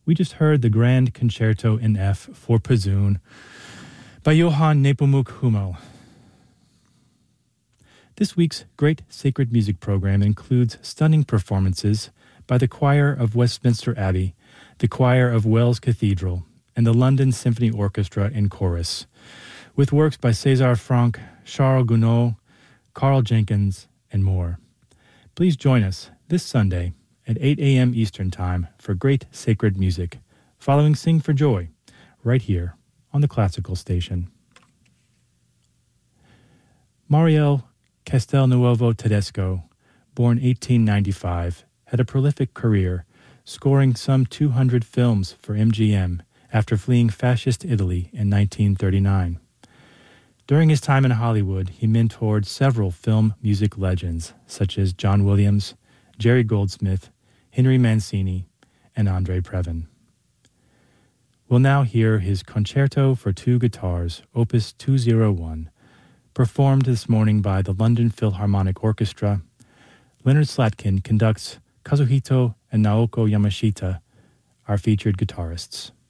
We just heard the Grand Concerto in F for Pazzoon by Johann Nepomuk Hummel. This week's Great Sacred Music program includes stunning performances by the Choir of Westminster Abbey, the Choir of Wells Cathedral, and the London Symphony Orchestra in chorus, with works by César Franck, Charles Gounod, Carl Jenkins, and more. Please join us this Sunday at 8 a.m. Eastern Time for Great Sacred Music, following Sing for Joy, right here on the Classical Station. Mariel Castelnuovo Tedesco, born 1895, had a prolific career, scoring some 200 films for MGM after fleeing fascist Italy in 1939. During his time in Hollywood, he mentored several film music legends such as John Williams, Jerry Goldsmith, Henry Mancini, and Andre Previn. We'll now hear his Concerto for Two Guitars, Opus 201, performed this morning by the London Philharmonic Orchestra. Leonard Slatkin conducts Kazuhito and Naoko Yamashita, our featured guitarists.